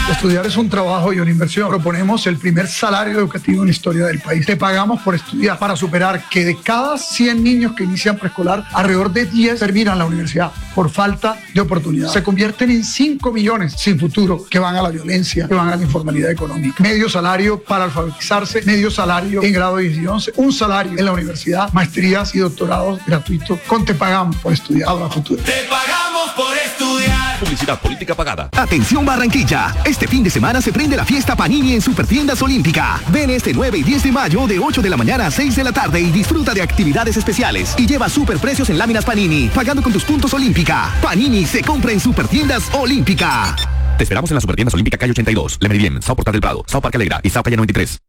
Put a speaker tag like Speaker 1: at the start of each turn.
Speaker 1: Estudiar es un trabajo y una inversión. Proponemos el primer salario educativo en la historia del país. Te pagamos por estudiar para superar que de cada 100 niños que inician preescolar, alrededor de 10 terminan la universidad por falta de oportunidad. Se convierten en 5 millones sin futuro que van a la violencia, que van a la informalidad económica. Medio salario para alfabetizarse, medio salario en grado 10 y 11, un salario en la universidad, maestrías y doctorados gratuitos con Te pagamos por estudiar a futuro.
Speaker 2: Te pagamos por estudiar.
Speaker 3: Publicidad política pagada.
Speaker 4: Atención Barranquilla, este fin de semana se prende la fiesta Panini en Supertiendas Olímpica. Ven este 9 y 10 de mayo de 8 de la mañana a 6 de la tarde y disfruta de actividades especiales y lleva superprecios en láminas Panini, pagando con tus puntos Olímpica. Panini se compra en Supertiendas Olímpica.
Speaker 3: Te esperamos en la Supertiendas Olímpica calle 82, Le Meridien, Sao Portal del Prado, Sao Parque Alegra y Sao Calle 93.